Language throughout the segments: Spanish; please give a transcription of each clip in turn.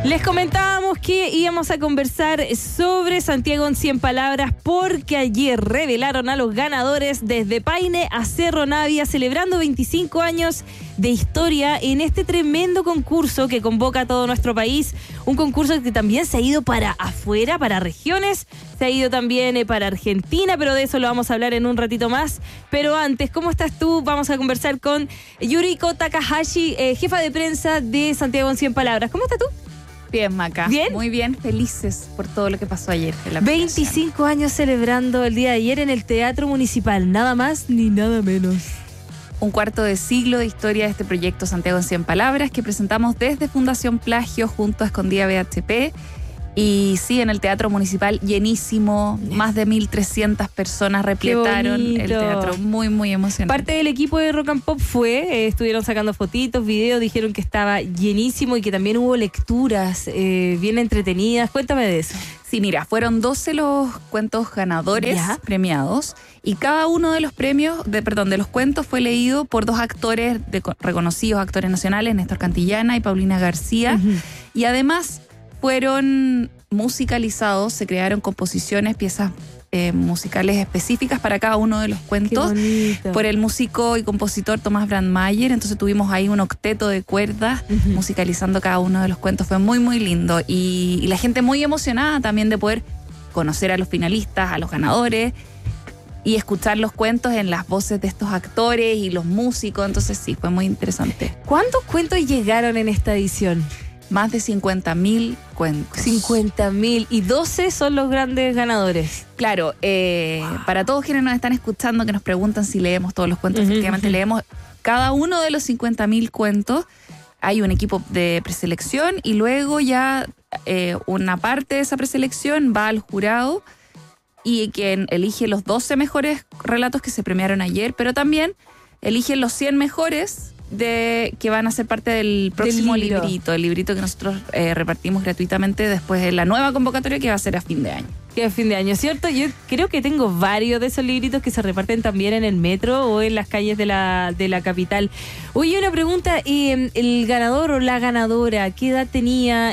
Les comentábamos que íbamos a conversar sobre Santiago en 100 palabras porque ayer revelaron a los ganadores desde Paine a Cerro Navia, celebrando 25 años de historia en este tremendo concurso que convoca a todo nuestro país. Un concurso que también se ha ido para afuera, para regiones, se ha ido también para Argentina, pero de eso lo vamos a hablar en un ratito más. Pero antes, ¿cómo estás tú? Vamos a conversar con Yuriko Takahashi, jefa de prensa de Santiago en 100 palabras. ¿Cómo estás tú? Bien, Maca. ¿Bien? Muy bien, felices por todo lo que pasó ayer. En la 25 años celebrando el día de ayer en el Teatro Municipal, nada más ni nada menos. Un cuarto de siglo de historia de este proyecto Santiago en 100 palabras que presentamos desde Fundación Plagio junto a Escondida BHP. Y sí, en el Teatro Municipal llenísimo, más de 1.300 personas repletaron el teatro, muy, muy emocionante. Parte del equipo de Rock and Pop fue, estuvieron sacando fotitos, videos, dijeron que estaba llenísimo y que también hubo lecturas bien entretenidas. Cuéntame de eso. Sí, mira, fueron 12 los cuentos ganadores premiados y cada uno de los de los cuentos fue leído por dos actores reconocidos, actores nacionales, Néstor Cantillana y Paulina García. Y además fueron musicalizados, se crearon composiciones, piezas musicales específicas para cada uno de los cuentos por el músico y compositor Tomás Brandmeier. Entonces tuvimos ahí un octeto de cuerdas musicalizando cada uno de los cuentos. Fue muy, muy lindo y la gente muy emocionada también de poder conocer a los finalistas, a los ganadores y escuchar los cuentos en las voces de estos actores y los músicos. Entonces sí, fue muy interesante. ¿Cuántos cuentos llegaron en esta edición? Más de 50.000 cuentos. 50.000 y 12 son los grandes ganadores. Claro, para todos quienes nos están escuchando que nos preguntan si leemos todos los cuentos, efectivamente leemos cada uno de los 50.000 cuentos. Hay un equipo de preselección y luego ya una parte de esa preselección va al jurado y quien elige los 12 mejores relatos que se premiaron ayer, pero también eligen los 100 mejores que van a ser parte del próximo librito, el librito que nosotros repartimos gratuitamente después de la nueva convocatoria que va a ser a fin de año. Que a fin de año, ¿cierto? Yo creo que tengo varios de esos libritos que se reparten también en el metro o en las calles de la capital. Oye, una pregunta, el ganador o la ganadora, ¿qué edad tenía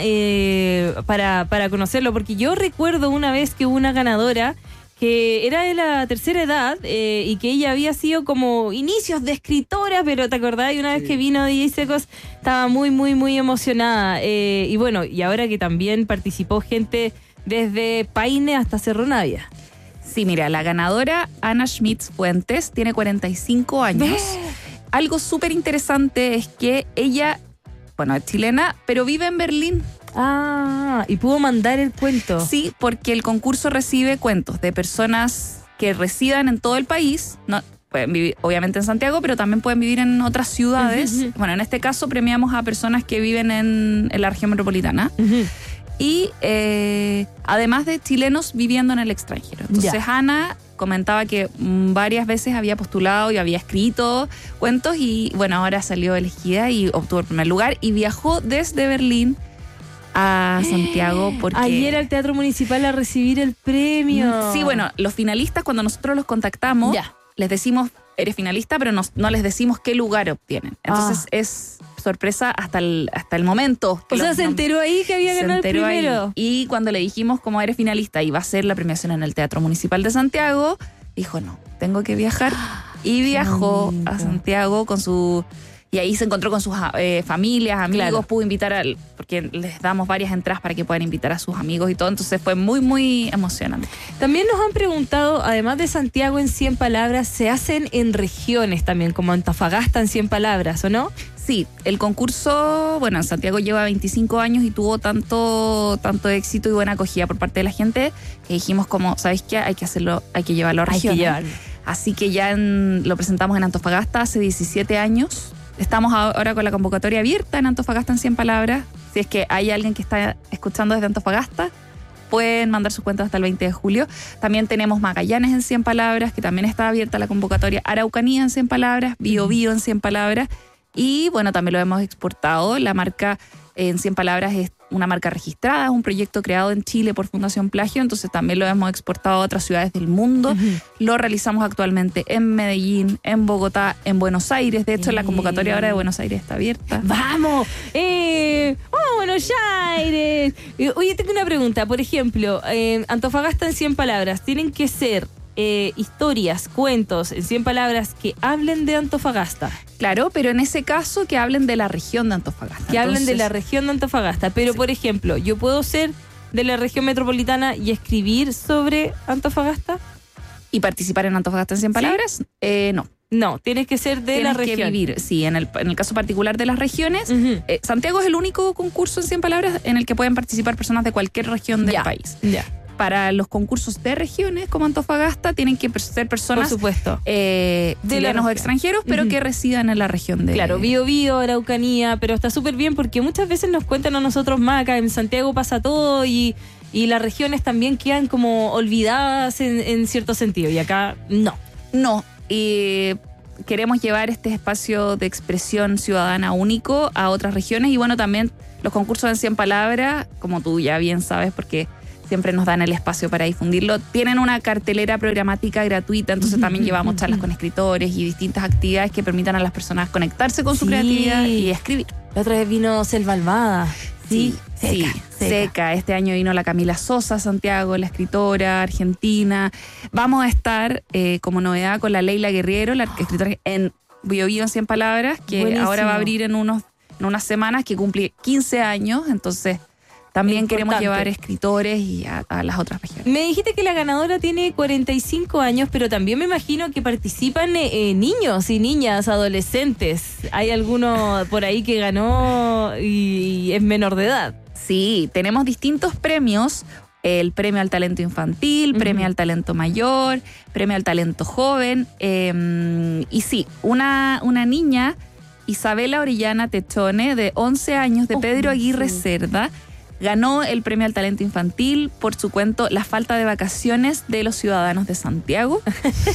para conocerlo? Porque yo recuerdo una vez que hubo una ganadora que era de la tercera edad y que ella había sido como inicios de escritora, pero ¿te acordás? Y una vez que vino DJ Secos estaba muy, muy, muy emocionada. Y bueno, y ahora que también participó gente desde Paine hasta Cerro Navia. Sí, mira, la ganadora Ana Schmitz Fuentes tiene 45 años. Algo súper interesante es que ella, bueno, es chilena, pero vive en Berlín. Ah, y pudo mandar el cuento. Sí, porque el concurso recibe cuentos de personas que residan en todo el país. No, pueden vivir obviamente en Santiago, pero también pueden vivir en otras ciudades. Bueno, en este caso premiamos a personas que viven en la región metropolitana. Y además de chilenos viviendo en el extranjero. Entonces Ana comentaba que varias veces había postulado y había escrito cuentos y bueno, ahora salió elegida y obtuvo el primer lugar y viajó desde Berlín a Santiago porque ayer al Teatro Municipal a recibir el premio. Sí, bueno, los finalistas cuando nosotros los contactamos les decimos, eres finalista, pero no les decimos qué lugar obtienen. Entonces es sorpresa hasta el momento. O sea, se enteró ahí que había ganado el primero. Ahí. Y cuando le dijimos cómo eres finalista y va a ser la premiación en el Teatro Municipal de Santiago, dijo no, tengo que viajar. Y viajó a Santiago con su... Y ahí se encontró con sus familias, amigos, pudo invitar porque les damos varias entradas para que puedan invitar a sus amigos y todo, entonces fue muy, muy emocionante. También nos han preguntado, además de Santiago en 100 palabras, se hacen en regiones también, como Antofagasta en 100 palabras, ¿o no? Sí, el concurso, bueno, en Santiago lleva 25 años y tuvo tanto éxito y buena acogida por parte de la gente que dijimos como, ¿sabes qué? Hay que hacerlo, hay que llevarlo a regiones. Hay que llevarlo. Así que ya lo presentamos en Antofagasta hace 17 años. Estamos ahora con la convocatoria abierta en Antofagasta en 100 palabras. Si es que hay alguien que está escuchando desde Antofagasta, pueden mandar sus cuentas hasta el 20 de julio. También tenemos Magallanes en 100 palabras, que también está abierta la convocatoria. Araucanía en 100 palabras, Biobío en 100 palabras. Y bueno, también lo hemos exportado. La marca en 100 Palabras es una marca registrada, es un proyecto creado en Chile por Fundación Plagio, entonces también lo hemos exportado a otras ciudades del mundo. Lo realizamos actualmente en Medellín, en Bogotá, en Buenos Aires. De hecho, la convocatoria ahora de Buenos Aires está abierta. ¡Vamos! ¡Vamos a Buenos Aires! Oye, tengo una pregunta. Por ejemplo, Antofagasta en 100 Palabras, ¿tienen que ser historias, cuentos en 100 palabras que hablen de Antofagasta? Claro, pero en ese caso que hablen de la región de Antofagasta. Que hablen de la región de Antofagasta. Pero, por ejemplo, ¿yo puedo ser de la región metropolitana y escribir sobre Antofagasta? ¿Y participar en Antofagasta en 100 palabras? No. No, tienes que ser de la región. Tienes que vivir, sí, en el caso particular de las regiones. Santiago es el único concurso en 100 palabras en el que pueden participar personas de cualquier región del país. Ya. Para los concursos de regiones como Antofagasta tienen que ser personas, por supuesto, chilenos o extranjeros, pero que residan en la región de... Claro, Biobío, Araucanía, pero está súper bien porque muchas veces nos cuentan a nosotros más, acá en Santiago pasa todo y las regiones también quedan como olvidadas en cierto sentido, y acá no. No, queremos llevar este espacio de expresión ciudadana único a otras regiones, y bueno, también los concursos en 100 palabras, como tú ya bien sabes, porque siempre nos dan el espacio para difundirlo, tienen una cartelera programática gratuita, entonces también llevamos charlas con escritores y distintas actividades que permitan a las personas conectarse con su creatividad y escribir. La otra vez vino Selva Almada. Sí, seca. Este año vino la Camila Sosa Santiago, la escritora argentina. Vamos a estar como novedad con la Leila Guerriero, la escritora en Biobío en 100 palabras, que buenísimo. Ahora va a abrir en unas semanas, que cumple 15 años, entonces también queremos llevar escritores y a las otras regiones. Me dijiste que la ganadora tiene 45 años, pero también me imagino que participan niños y niñas, adolescentes. ¿Hay alguno por ahí que ganó y es menor de edad? Sí, tenemos distintos premios. El premio al talento infantil, premio al talento mayor, premio al talento joven. Y sí, una niña, Isabela Orellana Techone, de 11 años, de Pedro Aguirre Cerda, ganó el premio al talento infantil por su cuento La falta de vacaciones de los ciudadanos de Santiago.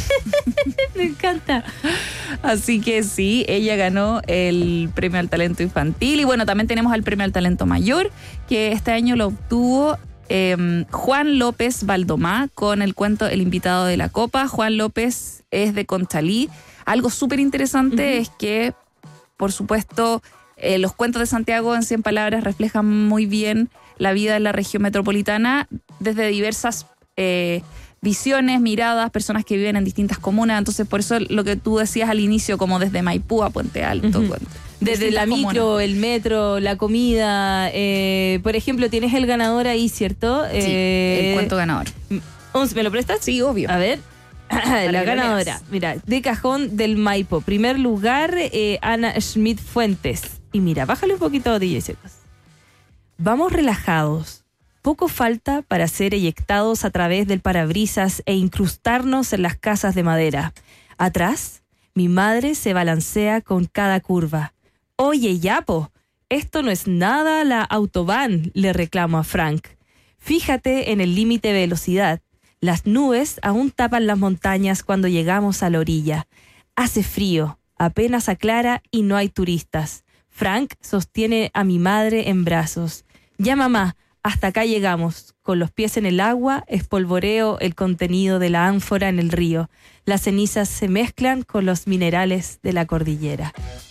Me encanta. Así que sí, ella ganó el premio al talento infantil. Y bueno, también tenemos el premio al talento mayor, que este año lo obtuvo Juan López Valdomá con el cuento El invitado de la copa. Juan López es de Conchalí. Algo súper interesante es que, por supuesto, los cuentos de Santiago en 100 palabras reflejan muy bien la vida en la región metropolitana desde diversas visiones, miradas, personas que viven en distintas comunas. Entonces, por eso lo que tú decías al inicio, como desde Maipú a Puente Alto. Desde la micro, el metro, la comida. Por ejemplo, tienes el ganador ahí, ¿cierto? Sí, el cuento ganador. ¿Me lo prestas? Sí, obvio. A ver. La ganadora, mira, de Cajón del Maipo. Primer lugar, Ana Schmidt Fuentes. Y mira, bájale un poquito, DJ Secos. Vamos relajados. Poco falta para ser eyectados a través del parabrisas e incrustarnos en las casas de madera. Atrás, mi madre se balancea con cada curva. Oye, Yapo, esto no es nada la autobahn, le reclamo a Frank. Fíjate en el límite de velocidad. Las nubes aún tapan las montañas cuando llegamos a la orilla. Hace frío, apenas aclara y no hay turistas. Frank sostiene a mi madre en brazos. Ya mamá, hasta acá llegamos. Con los pies en el agua, espolvoreo el contenido de la ánfora en el río. Las cenizas se mezclan con los minerales de la cordillera.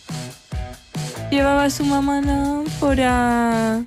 Llevaba a su mamá la ánfora.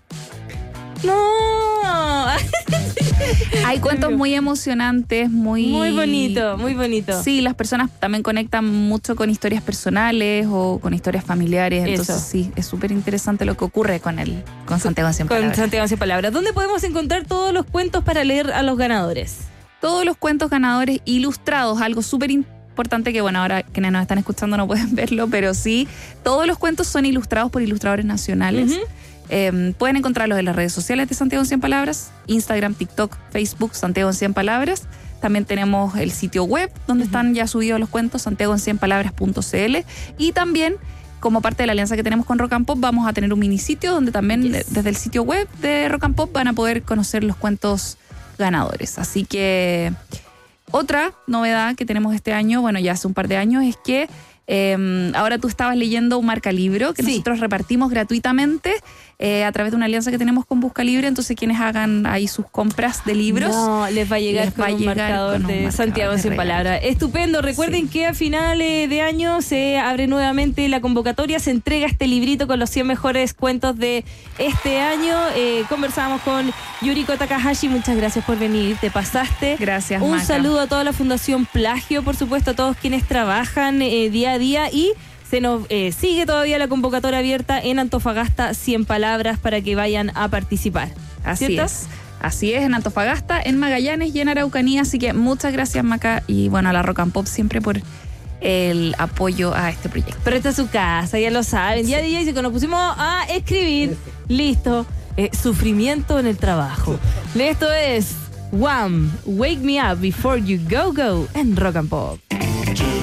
¡No! Hay cuentos muy emocionantes, muy bonito, muy bonito. Sí, las personas también conectan mucho con historias personales o con historias familiares. Entonces sí, es súper interesante lo que ocurre con Santiago en 100 palabras. Con Santiago en 100 palabras. ¿Dónde podemos encontrar todos los cuentos para leer a los ganadores? Todos los cuentos ganadores ilustrados, algo súper importante que, bueno, ahora quienes nos están escuchando no pueden verlo, pero sí, todos los cuentos son ilustrados por ilustradores nacionales. Pueden encontrarlos en las redes sociales de Santiago en 100 palabras, Instagram, TikTok, Facebook, Santiago en 100 palabras. También tenemos el sitio web donde están ya subidos los cuentos, santiagoen100palabras.cl. Y también, como parte de la alianza que tenemos con Rock and Pop, vamos a tener un minisitio donde también desde el sitio web de Rock and Pop van a poder conocer los cuentos ganadores. Así que otra novedad que tenemos este año, bueno, ya hace un par de años, es que ahora tú estabas leyendo un marcalibro que nosotros repartimos gratuitamente a través de una alianza que tenemos con Busca Libre, entonces quienes hagan ahí sus compras de libros, les va a llegar con un marcador de Santiago sin palabras. Estupendo, recuerden que a finales de año se abre nuevamente la convocatoria, se entrega este librito con los 100 mejores cuentos de este año. Conversamos con Yuriko Takahashi, muchas gracias por venir, te pasaste. Gracias, Un Maca. saludo a toda la Fundación Plagio, por supuesto, a todos quienes trabajan día a día, y se nos sigue todavía la convocatoria abierta en Antofagasta 100 palabras para que vayan a participar. Así es, en Antofagasta, en Magallanes y en Araucanía, así que muchas gracias, Maca, y bueno, a la Rock and Pop siempre por el apoyo a este proyecto. Pero esta es su casa, ya lo saben. Ya DJ dice que nos pusimos a escribir, listo, sufrimiento en el trabajo. Esto es Wham! Wake Me Up Before You Go Go en Rock and Pop.